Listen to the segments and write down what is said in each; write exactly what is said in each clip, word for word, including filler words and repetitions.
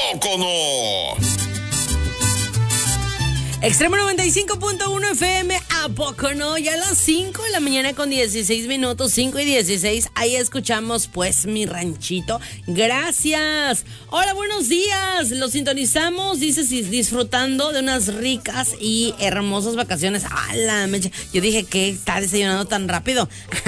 poco no? Extremo noventa y cinco punto uno F M, ¿a poco no? Ya a las cinco de la mañana con dieciséis minutos, cinco y dieciséis, ahí escuchamos pues Mi Ranchito. Gracias. Hola, buenos días. Los sintonizamos, dice, disfrutando de unas ricas y hermosas vacaciones. ¡A la mecha! Yo dije que está desayunando tan rápido.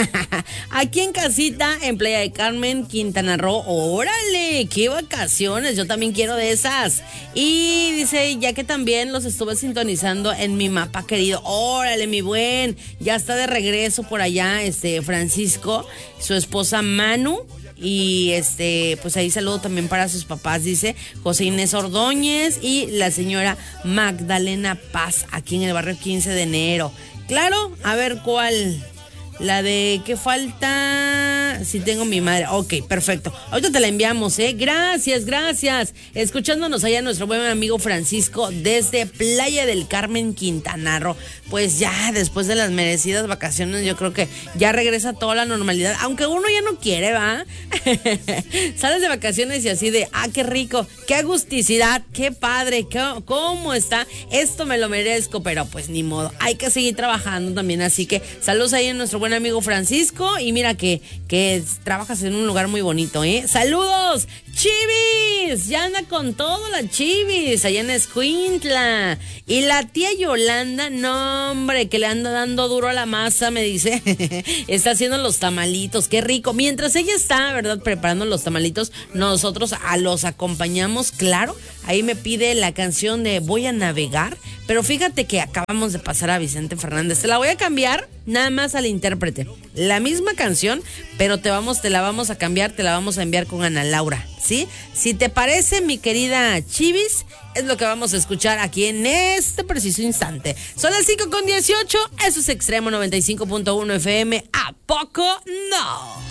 Aquí en casita, en Playa de Carmen, Quintana Roo. ¡Órale! ¡Qué vacaciones! Yo también quiero de esas. Y dice, ya que también los estuve sintonizando en mi mapa querido. Órale, mi buen, ya está de regreso por allá este Francisco, su esposa Manu, y este pues ahí saludo también para sus papás, dice José Inés Ordóñez y la señora Magdalena Paz, aquí en el barrio quince de enero. Claro, a ver cuál. La de ¿qué falta? Si tengo mi madre. Ok, perfecto. Ahorita te la enviamos, ¿eh? Gracias, gracias. Escuchándonos allá nuestro buen amigo Francisco desde Playa del Carmen, Quintana Roo. Pues ya, después de las merecidas vacaciones, yo creo que ya regresa toda la normalidad. Aunque uno ya no quiere, ¿va? Sales de vacaciones y así de, ah, qué rico, qué agusticidad, qué padre, qué, cómo está. Esto me lo merezco, pero pues ni modo. Hay que seguir trabajando también, así que saludos ahí a nuestro buen amigo Francisco, y mira que, que trabajas en un lugar muy bonito, ¿eh? ¡Saludos! ¡Chivis! Ya anda con todo la Chivis, allá en Escuintla. Y la tía Yolanda, no hombre, que le anda dando duro a la masa, me dice. Está haciendo los tamalitos, qué rico. Mientras ella está, ¿verdad?, preparando los tamalitos, nosotros a los acompañamos, claro. Ahí me pide la canción de Voy a Navegar, pero fíjate que acabamos de pasar a Vicente Fernández. Te la voy a cambiar nada más al intérprete. La misma canción, pero te vamos, te la vamos a cambiar, te la vamos a enviar con Ana Laura, ¿sí? Si te parece, mi querida Chivis, es lo que vamos a escuchar aquí en este preciso instante. Son las cinco con dieciocho, eso es Extremo noventa y cinco punto uno F M, ¿a poco no?